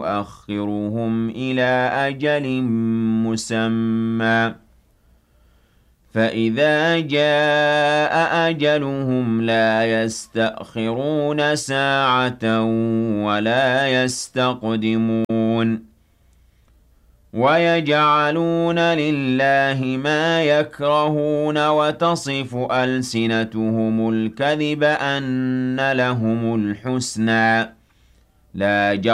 وَأَخِّرُهُمْ إِلَىٰ أَجَلٍ مُّسَمًّى فَإِذَا جَاءَ أَجَلُهُمْ لَا يَسْتَأْخِرُونَ سَاعَةً وَلَا يَسْتَقْدِمُونَ وَيَجْعَلُونَ لِلَّهِ مَا يَكْرَهُونَ وَتَصِفُ أَلْسِنَتُهُمُ الْكَذِبَ أَنَّ لَهُمُ الْحُسْنَىٰ لَا